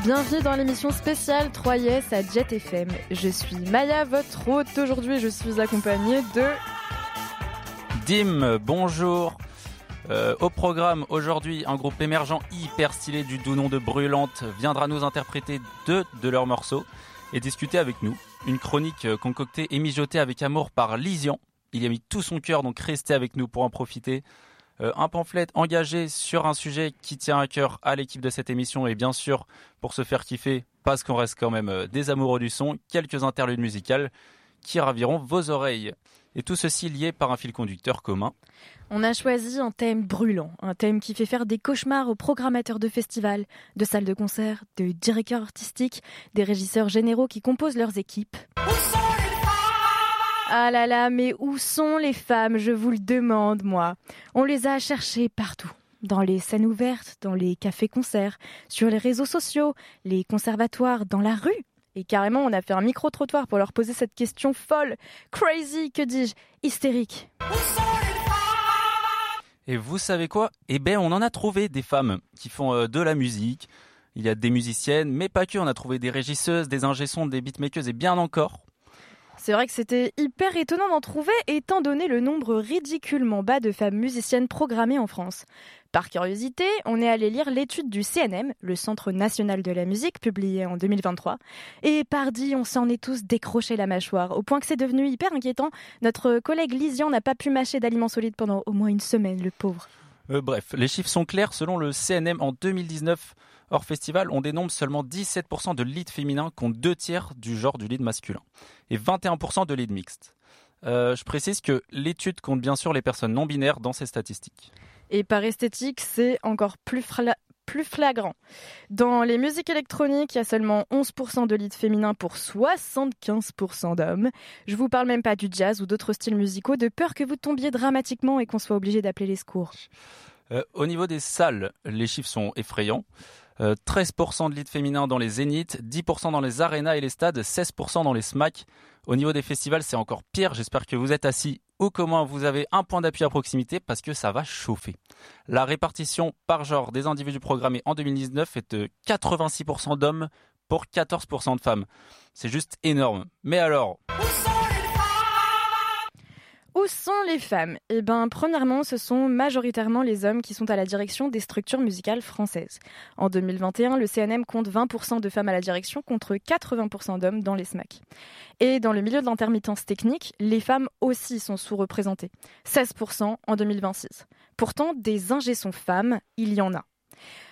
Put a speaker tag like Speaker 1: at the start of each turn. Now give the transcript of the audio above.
Speaker 1: Bienvenue dans l'émission spéciale 3S à Jet FM. Je suis Maya, votre hôte aujourd'hui. Je suis accompagnée de...
Speaker 2: Dim, bonjour. Au programme aujourd'hui, un groupe émergent hyper stylé du doux nom de Brûlante viendra nous interpréter deux de leurs morceaux et discuter avec nous. Une chronique concoctée et mijotée avec amour par Lysian. Il y a mis tout son cœur, donc restez avec nous pour en profiter. Un pamphlet engagé sur un sujet qui tient à cœur à l'équipe de cette émission et bien sûr pour se faire kiffer parce qu'on reste quand même des amoureux du son, quelques interludes musicales qui raviront vos oreilles. Et tout ceci lié par un fil conducteur commun.
Speaker 1: On a choisi un thème brûlant, un thème qui fait faire des cauchemars aux programmateurs de festivals, de salles de concert, de directeurs artistiques, des régisseurs généraux qui composent leurs équipes. Ah là là, mais où sont les femmes, je vous le demande, moi. On les a cherchées partout. Dans les scènes ouvertes, dans les cafés-concerts, sur les réseaux sociaux, les conservatoires, dans la rue. Et carrément, on a fait un micro-trottoir pour leur poser cette question folle, crazy, que dis-je, hystérique.
Speaker 2: Et vous savez quoi ? Eh ben, on en a trouvé des femmes qui font de la musique. Il y a des musiciennes, mais pas que. On a trouvé des régisseuses, des ingé-sons, des beatmakers et bien encore.
Speaker 1: C'est vrai que c'était hyper étonnant d'en trouver, étant donné le nombre ridiculement bas de femmes musiciennes programmées en France. Par curiosité, on est allé lire l'étude du CNM, le Centre National de la Musique, publiée en 2023. Et pardi, on s'en est tous décroché la mâchoire, au point que c'est devenu hyper inquiétant. Notre collègue Lysian n'a pas pu mâcher d'aliments solides pendant au moins une semaine, le pauvre.
Speaker 2: Bref, les chiffres sont clairs. Selon le CNM, en 2019, hors festival, on dénombre seulement 17% de leads féminins contre 2/3 du genre du lead masculin et 21% de leads mixtes. Je précise que l'étude compte bien sûr les personnes non binaires dans ces statistiques.
Speaker 1: Et par esthétique, c'est encore plus flagrant. Dans les musiques électroniques, il y a seulement 11% de leads féminins pour 75% d'hommes. Je vous parle même pas du jazz ou d'autres styles musicaux, de peur que vous tombiez dramatiquement et qu'on soit obligé d'appeler les secours.
Speaker 2: Au niveau des salles, les chiffres sont effrayants. 13% de leads féminins dans les zéniths, 10% dans les arénas et les stades, 16% dans les SMAC. Au niveau des festivals, c'est encore pire. J'espère que vous êtes assis ou qu'au moins vous avez un point d'appui à proximité parce que ça va chauffer. La répartition par genre des individus programmés en 2019 est de 86% d'hommes pour 14% de femmes. C'est juste énorme. Mais alors...
Speaker 1: Où sont les femmes ? Eh bien, premièrement, ce sont majoritairement les hommes qui sont à la direction des structures musicales françaises. En 2021, le CNM compte 20% de femmes à la direction contre 80% d'hommes dans les SMAC. Et dans le milieu de l'intermittence technique, les femmes aussi sont sous-représentées. 16% en 2026. Pourtant, des ingé-sons femmes, il y en a.